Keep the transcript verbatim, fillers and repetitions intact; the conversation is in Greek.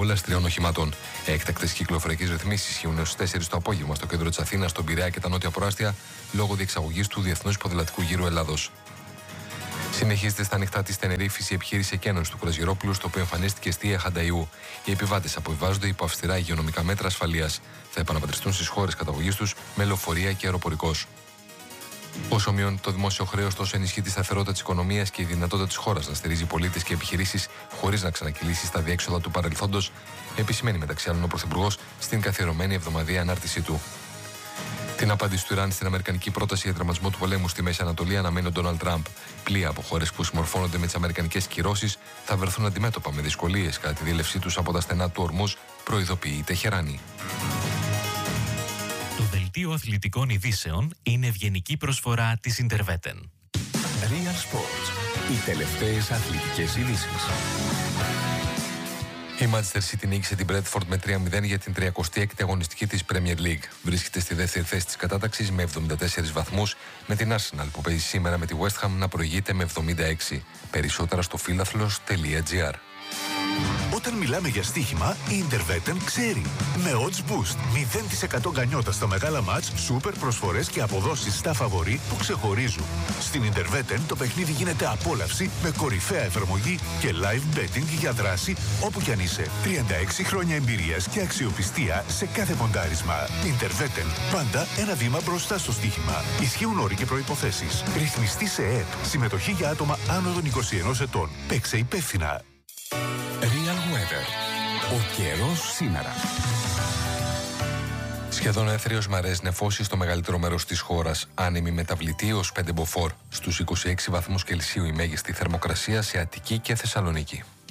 αποβολές τριών οχημάτων. Έκτακτες κυκλοφοριακές ρυθμίσεις ισχύουν έως τέσσερις το απόγευμα στο κέντρο της Αθήνας, στον Πειραιά και τα νότια προάστια, λόγω διεξαγωγής του Διεθνούς Ποδηλατικού Γύρου Ελλάδος. Συνεχίζεται στα ανοιχτά της Τενερίφης η επιχείρηση εκένωσης του Κρουαζιερόπουλου, στο οποίο εμφανίστηκε εστία Χανταϊού. Οι επιβάτες αποβιβάζονται υπό αυστηρά υγειονομικά μέτρα ασφαλείας. Θα επαναπατριστούν στις χώρες καταγωγής τους με λεωφορεία και αεροπορικός. Όσο μειώνει το δημόσιο χρέος, τόσο ενισχύει τη σταθερότητα της οικονομίας και η δυνατότητα της χώρας να στηρίζει πολίτες και επιχειρήσεις χωρίς να ξανακυλήσει στα διέξοδα του παρελθόντος, επισημαίνει μεταξύ άλλων ο Πρωθυπουργός στην καθιερωμένη εβδομαδιαία ανάρτησή του. Την απάντηση του Ιράν στην αμερικανική πρόταση για τερματισμό του πολέμου στη Μέση Ανατολή αναμένει ο Ντόναλντ Τραμπ. Πλοία από χώρες που συμμορφώνονται με τις αμερικανικές κυρώσεις θα βρεθούν αντιμέτωπα με δυσκολίες κατά τη διέλευσή τους από τα στενά του Ορμούζ, προειδοποιεί η Τεχεράνη. Το δελτίο αθλητικών ειδήσεων είναι ευγενική προσφορά της Interveten. Real Sports. Οι τελευταίες αθλητικές ειδήσεις. Η Manchester City νίκησε την Bradford με τρία μηδέν για την τριακοστή έκτη αγωνιστική της Premier League. Βρίσκεται στη δεύτερη θέση της κατάταξης με εβδομήντα τέσσερις βαθμούς, με την Arsenal που παίζει σήμερα με τη West Ham να προηγείται με εβδομήντα έξι. Περισσότερα στο φίλαθλος τελεία τζι άρ. Όταν μιλάμε για στοίχημα, η Interveten ξέρει. Με odds boost, μηδέν τοις εκατό γκανιότα στα μεγάλα μάτς, σούπερ προσφορές και αποδόσεις στα φαβορί που ξεχωρίζουν. Στην Interveten το παιχνίδι γίνεται απόλαυση με κορυφαία εφαρμογή και live betting για δράση όπου κι αν είσαι. τριάντα έξι χρόνια εμπειρίας και αξιοπιστία σε κάθε ποντάρισμα. Interveten, πάντα ένα βήμα μπροστά στο στοίχημα. Ισχύουν όροι και προϋποθέσεις. Ρυθμιστή σε ΕΕΠ. Συμμετοχή για άτομα άνω των είκοσι ενός ετών. Παίξε υπεύθυνα. Real Weather. Ο καιρός σήμερα. Σχεδόν έθριος μαρές νεφώσεις στο μεγαλύτερο μέρος της χώρας. Άνεμη μεταβλητή έως πέντε μποφόρ. Στους είκοσι έξι βαθμούς Κελσίου η μέγιστη θερμοκρασία σε Αττική και Θεσσαλονίκη.